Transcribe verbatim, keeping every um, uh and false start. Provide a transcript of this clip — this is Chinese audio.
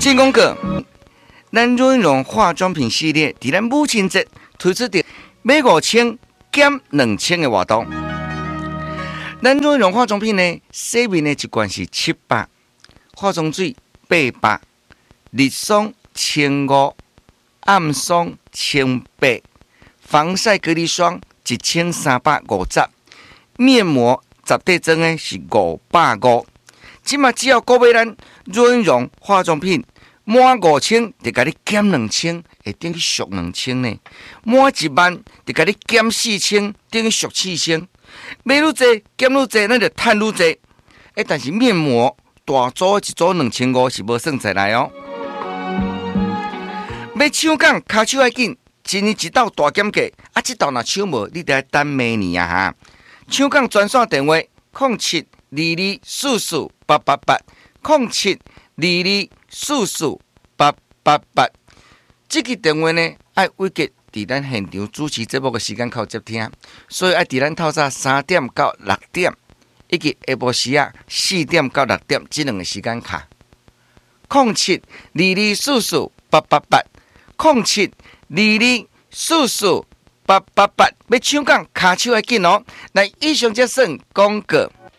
进广告，咱润荣化妆品系列伫咱母亲节推出的买五千减两千的活动。咱润荣化妆品呢，洗面的一罐是七百，化妆水八百，日霜千五，暗霜千八，防晒隔离霜一千三百五十，面膜十块装的是五百五。即马只要购买咱润荣化妆品满五千，就甲你减两千，会等于俗两千呢。满一万就甲你减四千，等于俗四千。买愈济减愈济，咱就赚愈济。哎，但是面膜大组一组两千五是无算出来哦。要抢讲，骹手要紧，一年一道大减价，啊，这道若抢无，你得等明年啊哈。抢讲专线电话：零七二二四四八八八，零七二二四四八八八。这个电话呢，爱委结伫咱现场主持节目的时间靠接听，所以爱伫咱透早三点到六点，以及下晡时啊四点到六点这两个时间卡。零七二二四四八八八，零七二二四四八八八，要抢讲卡手要紧哦。来，以上这算广告。